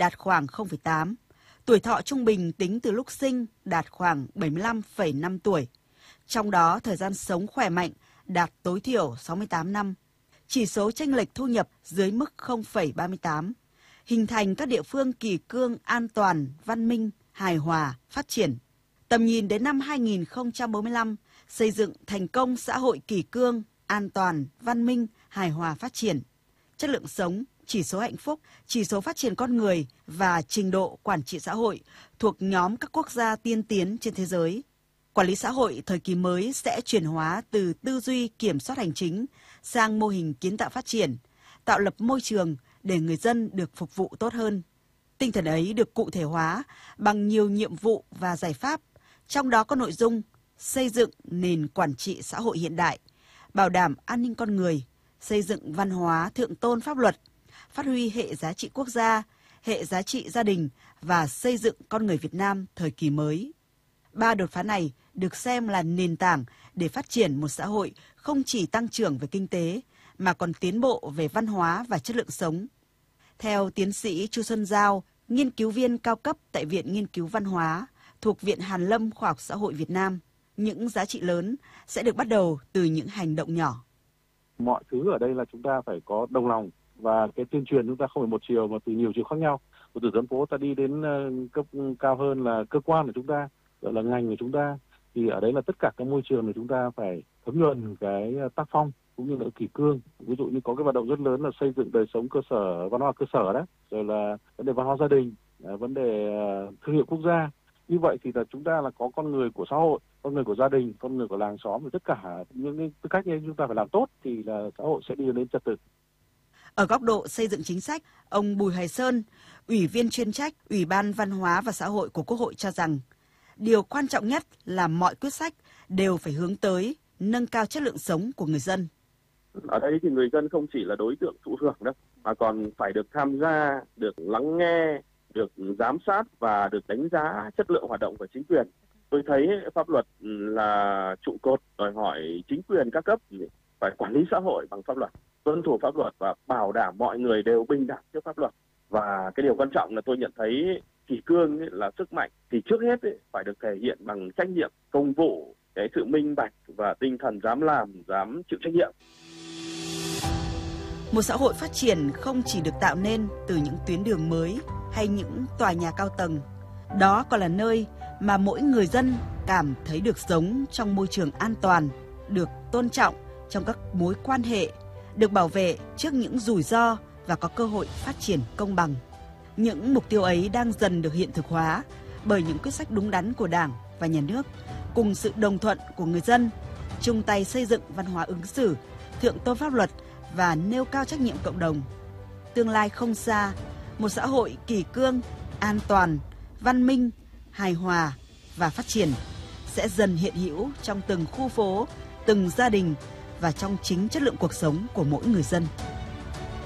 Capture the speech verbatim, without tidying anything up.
đạt khoảng không phẩy tám. Tuổi thọ trung bình tính từ lúc sinh đạt khoảng bảy mươi lăm phẩy năm tuổi. Trong đó, thời gian sống khỏe mạnh đạt tối thiểu sáu mươi tám năm. Chỉ số chênh lệch thu nhập dưới mức không phẩy ba mươi tám. Hình thành các địa phương kỷ cương, an toàn, văn minh, hài hòa, phát triển. Tầm nhìn đến năm hai nghìn không trăm bốn mươi lăm, xây dựng thành công xã hội kỷ cương, an toàn, văn minh, hài hòa, phát triển. Chất lượng sống, chỉ số hạnh phúc, chỉ số phát triển con người và trình độ quản trị xã hội thuộc nhóm các quốc gia tiên tiến trên thế giới. Quản lý xã hội thời kỳ mới sẽ chuyển hóa từ tư duy kiểm soát hành chính sang mô hình kiến tạo phát triển, tạo lập môi trường để người dân được phục vụ tốt hơn. Tinh thần ấy được cụ thể hóa bằng nhiều nhiệm vụ và giải pháp, trong đó có nội dung xây dựng nền quản trị xã hội hiện đại, bảo đảm an ninh con người, xây dựng văn hóa thượng tôn pháp luật, phát huy hệ giá trị quốc gia, hệ giá trị gia đình và xây dựng con người Việt Nam thời kỳ mới. Ba đột phá này được xem là nền tảng để phát triển một xã hội không chỉ tăng trưởng về kinh tế, mà còn tiến bộ về văn hóa và chất lượng sống. Theo tiến sĩ Chu Xuân Giao, nghiên cứu viên cao cấp tại Viện Nghiên cứu Văn hóa thuộc Viện Hàn lâm Khoa học Xã hội Việt Nam, những giá trị lớn sẽ được bắt đầu từ những hành động nhỏ. Mọi thứ ở đây là chúng ta phải có đồng lòng, và cái tuyên truyền chúng ta không phải một chiều mà từ nhiều chiều khác nhau. Từ dân phố ta đi đến cấp cao hơn là cơ quan của chúng ta, gọi là ngành của chúng ta, thì ở đấy là tất cả các môi trường của chúng ta phải thấm nhuần cái tác phong cũng như là kỷ cương. Ví dụ như có cái vận động rất lớn là xây dựng đời sống cơ sở, văn hóa cơ sở đấy, rồi là vấn đề văn hóa gia đình, vấn đề thương hiệu quốc gia. Như vậy thì là chúng ta là có con người của xã hội, con người của gia đình, con người của làng xóm, và tất cả những tư cách như chúng ta phải làm tốt thì là xã hội sẽ đi đến trật tự. Ở góc độ xây dựng chính sách, ông Bùi Hoài Sơn, Ủy viên chuyên trách Ủy ban Văn hóa và Xã hội của Quốc hội cho rằng, điều quan trọng nhất là mọi quyết sách đều phải hướng tới nâng cao chất lượng sống của người dân. Ở đây thì người dân không chỉ là đối tượng thụ hưởng đâu, mà còn phải được tham gia, được lắng nghe, được giám sát và được đánh giá chất lượng hoạt động của chính quyền. Tôi thấy pháp luật là trụ cột, đòi hỏi chính quyền các cấp phải quản lý xã hội bằng pháp luật, tuân thủ pháp luật và bảo đảm mọi người đều bình đẳng trước pháp luật. Và cái điều quan trọng là tôi nhận thấy kỷ cương ấy là sức mạnh, thì trước hết ấy, phải được thể hiện bằng trách nhiệm, công vụ, cái sự minh bạch và tinh thần dám làm, dám chịu trách nhiệm. Một xã hội phát triển không chỉ được tạo nên từ những tuyến đường mới hay những tòa nhà cao tầng. Đó còn là nơi mà mỗi người dân cảm thấy được sống trong môi trường an toàn, được tôn trọng trong các mối quan hệ, được bảo vệ trước những rủi ro và có cơ hội phát triển công bằng. Những mục tiêu ấy đang dần được hiện thực hóa bởi những quyết sách đúng đắn của Đảng và Nhà nước, cùng sự đồng thuận của người dân, chung tay xây dựng văn hóa ứng xử, thượng tôn pháp luật và nêu cao trách nhiệm cộng đồng. Tương lai không xa, một xã hội kỷ cương, an toàn, văn minh, hài hòa và phát triển sẽ dần hiện hữu trong từng khu phố, từng gia đình và trong chính chất lượng cuộc sống của mỗi người dân.